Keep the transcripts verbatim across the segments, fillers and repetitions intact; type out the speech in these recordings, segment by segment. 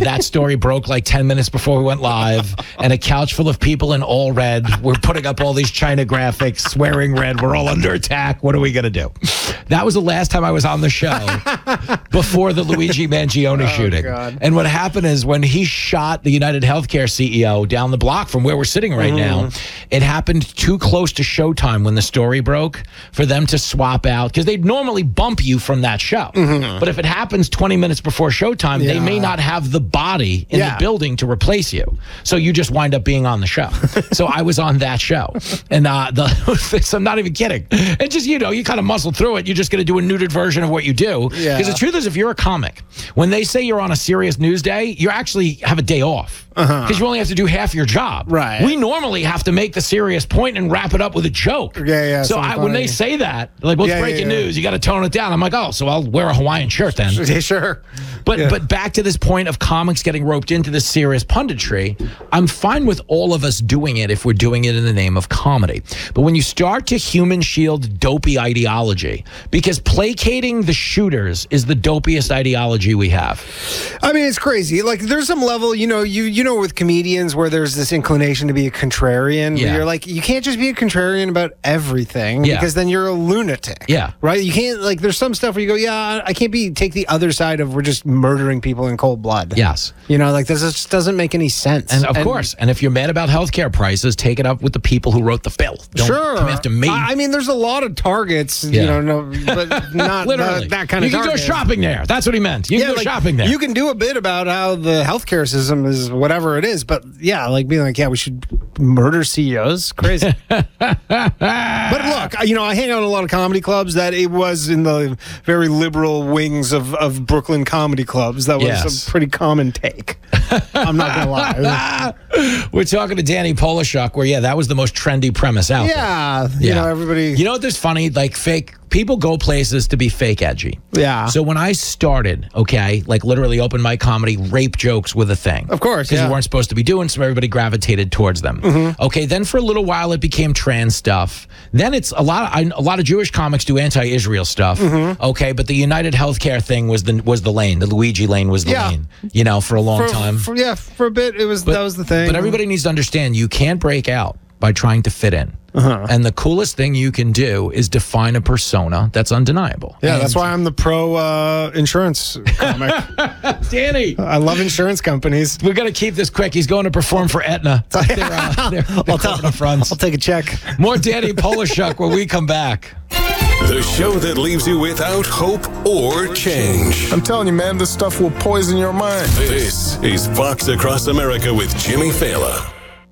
that story broke like ten minutes before we went live, and a couch full of people in all red. We're putting up all these China graphics, swearing red. We're all under attack. What are we going to do? That was the last time I was on the show before the Luigi Mangione Oh, shooting. God. And what happened is when he shot the United Healthcare C E O down the block from where we're sitting right Mm-hmm. now, it happened too close to showtime when the story broke for them to swap out, because they'd normally bump you from that show. Mm-hmm. But if it happens twenty minutes before showtime, they Yeah. may not have the body in Yeah. the building to replace you. So you just wind up being on the show. So I was on that show. And uh, the I'm not even kidding. And just, you know, you kind of muscle through it. You're just going to do a neutered version of what you do. Because Yeah. the truth is, if you're a comic, when they say you're on a serious news day, you actually have a day off. Because Uh-huh. you only have to do half your job. Right. We normally have to make the serious point and wrap it up with a joke. Yeah, yeah, So something I, when funny. they say that, like, what's Yeah, yeah, breaking yeah. news? You got to tone it down. I'm like, oh, so I'll wear a Hawaiian shirt then. Yeah, sure. But Yeah. but back to this point of comics getting roped into this serious punditry, I'm fine with all of us doing it if we're doing it in the name of comedy. But when you start to human shield dopey ideology, because placating the shooters is the dopiest ideology we have. I mean, it's crazy. Like, there's some level, you know, you you know, with comedians where there's this inclination to be a contrarian. Where Yeah. you're like, you can't just be a contrarian about everything Yeah. because then you're a lunatic. Yeah. Right? You can't, like, there's some stuff where you go, yeah, I can't be, take the other side of we're just murdering people in cold blood. Yes. You know, like, this just doesn't make any sense. And of course, and if you're mad about healthcare prices, take it up with the people who wrote the bill. Don't Sure. come after me. I I mean, there's a lot of targets, Yeah. you know, no, but not Literally. that, that kind of You can target. go shopping there. That's what he meant. You can go like, shopping there. You can do a bit about how the healthcare system is whatever it is, but yeah, like being like, yeah, we should murder C E Os. Crazy. But look, you know, I hang out in a lot of comedy clubs that it was in the very liberal wings of, of Brooklyn comedy clubs. That was Yes. a pretty common take. I'm not going to lie. We're talking to Danny Polishuk, where, yeah, that was the most trendy premise out there. Yeah. You know, everybody. You know what? That's funny. Like, fake people go places to be fake edgy. Yeah. So when I started, okay, like literally open mic comedy, rape jokes were the thing. Of course, because yeah. you weren't supposed to be doing, so everybody gravitated towards them. Mm-hmm. Okay. Then for a little while, it became trans stuff. Then it's a lot. Of, I, a lot of Jewish comics do anti-Israel stuff. Mm-hmm. Okay, but the United Healthcare thing was the was the lane. The Luigi lane was the Yeah. lane. You know, for a long for, time. for- yeah, for a bit, it was that was the thing. But everybody needs to understand you can't break out by trying to fit in. Uh-huh. And the coolest thing you can do is define a persona that's undeniable. Yeah, And that's why I'm the pro uh, insurance comic. Danny, I love insurance companies. we're going to keep this quick. He's going to perform for Aetna. They're, uh, they're, they're I'll, tell, corporate fronts. I'll take a check. More Danny Polishuk when we come back. The show that leaves you without hope or change. I'm telling you, man, this stuff will poison your mind. This is Fox Across America with Jimmy Fallon.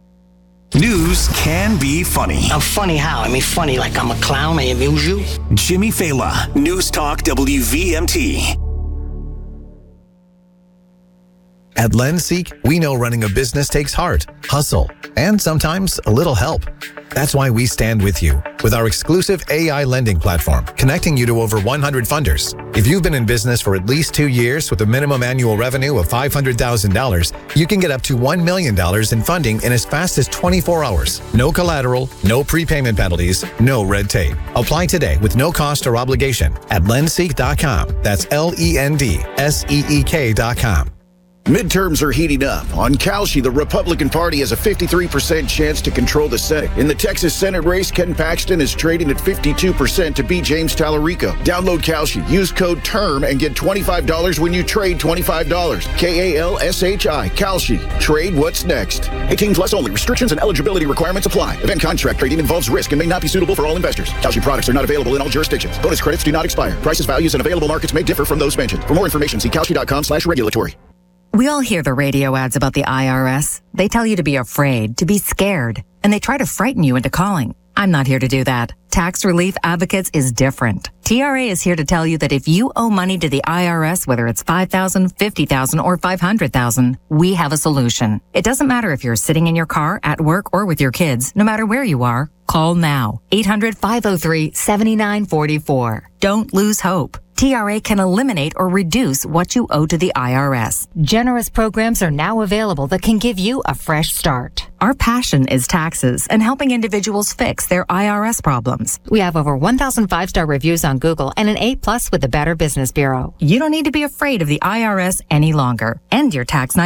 News can be funny. I'm funny how? I mean, funny like I'm a clown. I amuse you. Jimmy Fallon, News Talk W V M T. At LendSeek, we know running a business takes heart, hustle, and sometimes a little help. That's why we stand with you with our exclusive A I lending platform, connecting you to over one hundred funders. If you've been in business for at least two years with a minimum annual revenue of five hundred thousand dollars, you can get up to one million dollars in funding in as fast as twenty-four hours. No collateral, no prepayment penalties, no red tape. Apply today with no cost or obligation at lendseek dot com. That's L E N D S E E K dot com. Midterms are heating up. On Kalshi, the Republican Party has a fifty-three percent chance to control the Senate. In the Texas Senate race, Ken Paxton is trading at fifty-two percent to beat James Tallarico. Download Kalshi, use code TERM, and get twenty-five dollars when you trade twenty-five dollars. K A L S H I, Kalshi. Trade what's next. eighteen plus only. Restrictions and eligibility requirements apply. Event contract trading involves risk and may not be suitable for all investors. Kalshi products are not available in all jurisdictions. Bonus credits do not expire. Prices, values, and available markets may differ from those mentioned. For more information, see kalshi dot com slash regulatory. We all hear the radio ads about the I R S. They tell you to be afraid, to be scared, and they try to frighten you into calling. I'm not here to do that. Tax Relief Advocates is different. T R A is here to tell you that if you owe money to the I R S, whether it's five thousand dollars, fifty thousand dollars, or five hundred thousand dollars, we have a solution. It doesn't matter if you're sitting in your car, at work, or with your kids. No matter where you are, call now. eight hundred, five oh three, seven nine four four. Don't lose hope. T R A can eliminate or reduce what you owe to the I R S. Generous programs are now available that can give you a fresh start. Our passion is taxes and helping individuals fix their I R S problems. We have over one thousand five-star reviews on Google and an A plus with the Better Business Bureau. You don't need to be afraid of the I R S any longer. End your tax